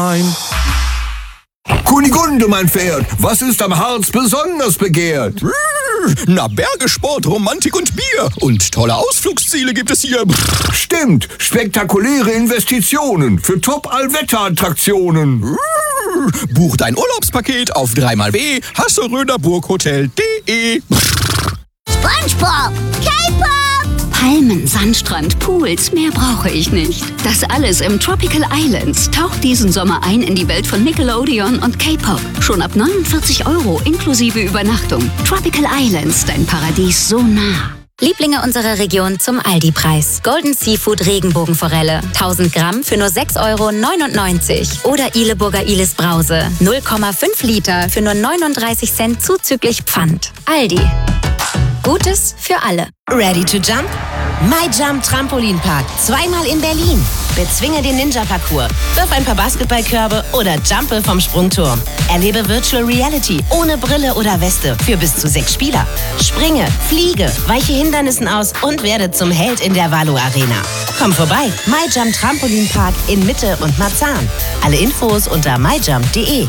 sein. Kunigunde, mein Pferd, was ist am Harz besonders begehrt? Na, Berge, Sport, Romantik und Bier. Und tolle Ausflugsziele gibt es hier. Stimmt, spektakuläre Investitionen für Top-Allwetter-Attraktionen. Buch dein Urlaubspaket auf 3xW hasseröderburghotel.de. SpongeBob, K-Pop! Palmen, Sandstrand, Pools, mehr brauche ich nicht. Das alles im Tropical Islands. Taucht diesen Sommer ein in die Welt von Nickelodeon und K-Pop. Schon ab 49 € inklusive Übernachtung. Tropical Islands, dein Paradies so nah. Lieblinge unserer Region zum Aldi-Preis. Golden Seafood Regenbogenforelle. 1000 Gramm für nur 6,99 € Oder Ileburger Ilis Brause. 0,5 Liter für nur 39 Cent zuzüglich Pfand. Aldi. Gutes für alle. Ready to jump? MyJump Trampolinpark. Zweimal in Berlin. Bezwinge den Ninja-Parcours. Wirf ein paar Basketballkörbe oder jumpe vom Sprungturm. Erlebe Virtual Reality ohne Brille oder Weste für bis zu 6 Spieler. Springe, fliege, weiche Hindernissen aus und werde zum Held in der Valo Arena. Komm vorbei. MyJump Trampolinpark in Mitte und Marzahn. Alle Infos unter myjump.de.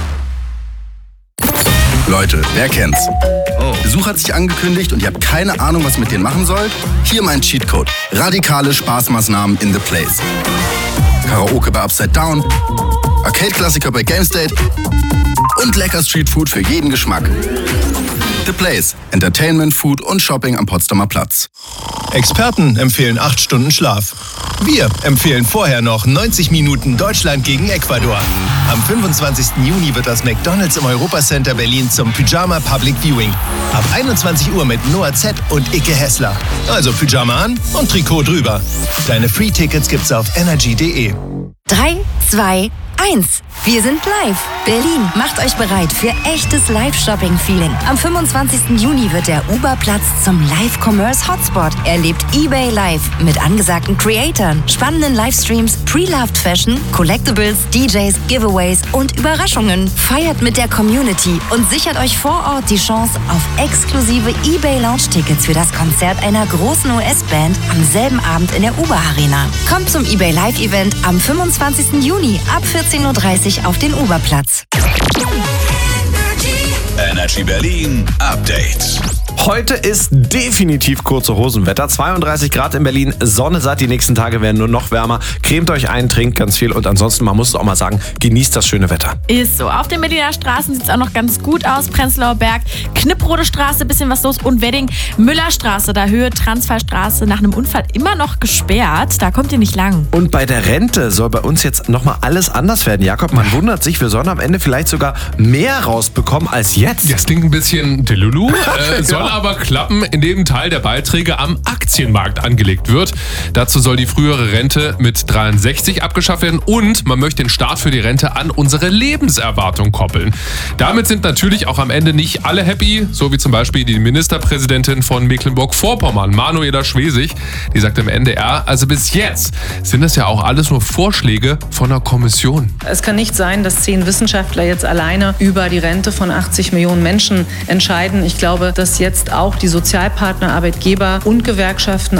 Leute, wer kennt's? Besuch hat sich angekündigt und ihr habt keine Ahnung, was ihr mit denen machen sollt? Hier mein Cheatcode. Radikale Spaßmaßnahmen in The Place. Karaoke bei Upside Down, Arcade-Klassiker bei GameState und lecker Streetfood für jeden Geschmack. The Place. Entertainment, Food und Shopping am Potsdamer Platz. Experten empfehlen 8 Stunden Schlaf. Wir empfehlen vorher noch 90 Minuten Deutschland gegen Ecuador. Am 25. Juni wird das McDonald's im Europacenter Berlin zum Pyjama Public Viewing. Ab 21 Uhr mit Noah Z. und Icke Hessler. Also Pyjama an und Trikot drüber. Deine Free-Tickets gibt's auf energy.de. 3, 2, 1. Wir sind live. Berlin, macht euch bereit für echtes Live-Shopping-Feeling. Am 25. Juni wird der Uber-Platz zum Live-Commerce-Hotspot. Erlebt eBay Live mit angesagten Creatoren, spannenden Livestreams, Pre-Loved Fashion, Collectibles, DJs, Giveaways und Überraschungen. Feiert mit der Community und sichert euch vor Ort die Chance auf exklusive eBay-Lounge-Tickets für das Konzert einer großen US-Band am selben Abend in der Uber-Arena. Kommt zum eBay Live-Event am 25. Juni ab 14:30 Uhr auf den Uberplatz. Energy Berlin Update. Heute ist definitiv kurze Hosenwetter. 32 Grad in Berlin, Sonne satt. Die nächsten Tage werden nur noch wärmer. Cremt euch ein, trinkt ganz viel und ansonsten, man muss es auch mal sagen, genießt das schöne Wetter. Ist so. Auf den Berliner Straßen sieht es auch noch ganz gut aus. Prenzlauer Berg, Knipprode Straße, bisschen was los und Wedding, Müllerstraße, da Höhe Transfallstraße nach einem Unfall immer noch gesperrt. Da kommt ihr nicht lang. Und bei der Rente soll bei uns jetzt nochmal alles anders werden. Jakob, man wundert sich, wir sollen am Ende vielleicht sogar mehr rausbekommen als jetzt. Das klingt ein bisschen delulu, soll aber klappen, indem ein Teil der Beiträge am Aktienmarkt angelegt wird. Dazu soll die frühere Rente mit 63 abgeschafft werden und man möchte den Start für die Rente an unsere Lebenserwartung koppeln. Damit sind natürlich auch am Ende nicht alle happy, so wie zum Beispiel die Ministerpräsidentin von Mecklenburg-Vorpommern, Manuela Schwesig. Die sagt im NDR, also bis jetzt sind das ja auch alles nur Vorschläge von der Kommission. Es kann nicht sein, dass 10 Wissenschaftler jetzt alleine über die Rente von 80 Millionen Menschen entscheiden. Ich glaube, dass jetzt auch die Sozialpartner, Arbeitgeber und Gewerkschaften